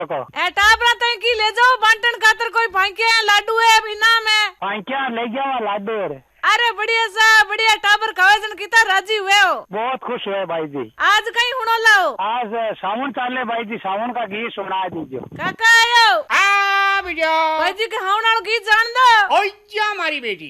ए टाबरा तई की ले जाओ बांटन खातर कोई फांकिया लाडू है बिना में फांकिया ले जाओ लाडू। अरे बढ़िया सा बढ़िया टाबर खावे कितना राजी हुए हो। बहुत खुश हुए भाई जी। आज कहीं हुणो लाओ। आज सावन चाले भाई जी, सावन का गीत सुना दीजिए। काका आयो आ बिजो भाई जी के हाउनाल गीत जान दो। ओया मारी बेटी